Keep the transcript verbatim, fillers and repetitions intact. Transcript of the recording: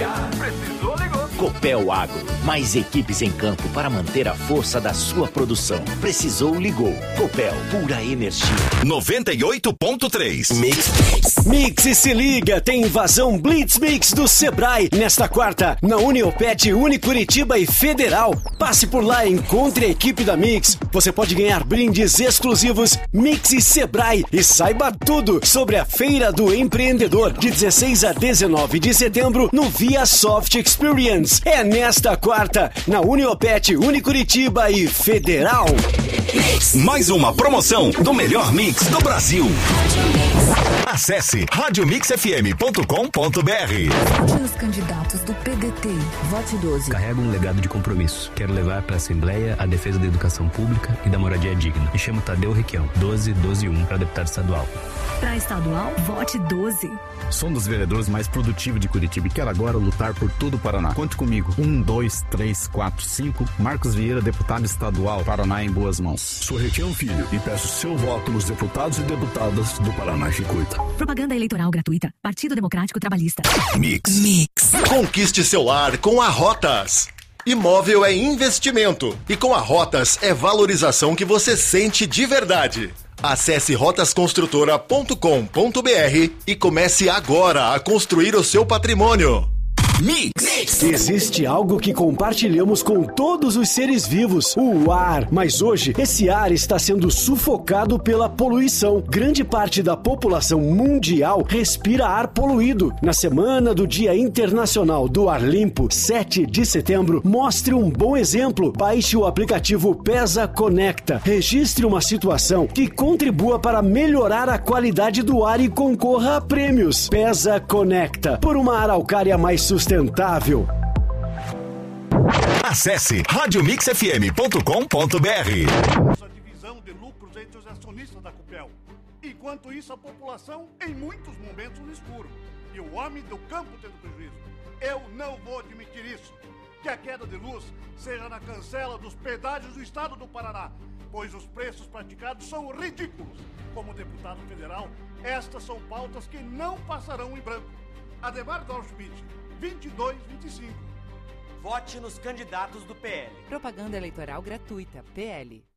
Precisou, ligou. Copel Agro, mais equipes em campo para manter a força da sua produção. Precisou, ligou. Copel, pura energia. noventa e oito ponto três. Mix. Mix e se liga, tem invasão Blitz Mix do Sebrae nesta quarta, na Uniopet, Unicuritiba e Federal. Passe por lá e encontre a equipe da Mix. Você pode ganhar brindes exclusivos Mix e Sebrae e saiba tudo sobre a Feira do Empreendedor, de dezesseis a dezenove de setembro no Via Soft Experience. É nesta quarta, na Uniopet, Unicuritiba e Federal. Mais uma promoção do melhor mix do Brasil. Acesse rádio mix f m ponto com ponto b r. Vote nos candidatos do P D T. Vote doze. Carrego um legado de compromisso. Quero levar para a Assembleia a defesa da educação pública e da moradia digna. Me chamo Tadeu Requião, doze doze um para deputado estadual. Para estadual, vote doze. Sou um dos vereadores mais produtivos de Curitiba e quero agora lutar por todo o Paraná. Conte comigo. Um, dois, três, quatro, cinco. Marcos Vieira, deputado estadual. Paraná em boas mãos. Sou Requião Filho e peço seu voto nos deputados e deputadas do Paraná que cuida. Propaganda eleitoral gratuita. Partido Democrático Trabalhista. Mix. Mix. Conquiste seu lar com a Rotas. Imóvel é investimento e com a Rotas é valorização que você sente de verdade. Acesse rotas construtora ponto com ponto b r e comece agora a construir o seu patrimônio. Mix. Existe algo que compartilhamos com todos os seres vivos, o ar. Mas hoje, esse ar está sendo sufocado pela poluição. Grande parte da população mundial respira ar poluído. Na semana do Dia Internacional do Ar Limpo, sete de setembro, mostre um bom exemplo. Baixe o aplicativo Pesa Conecta. Registre uma situação que contribua para melhorar a qualidade do ar e concorra a prêmios. Pesa Conecta, por uma araucária mais sustentável. Sustentável. Acesse rádio mix f m ponto com ponto b r. A divisão de lucros entre os acionistas da Copel. Enquanto isso, a população em muitos momentos no escuro. E o homem do campo tendo prejuízo. Eu não vou admitir isso. Que a queda de luz seja na cancela dos pedágios do estado do Paraná, pois os preços praticados são ridículos. Como deputado federal, estas são pautas que não passarão em branco. Ademar Dorschmidt, vinte e dois vinte e cinco. Vote nos candidatos do P L. Propaganda eleitoral gratuita. P L.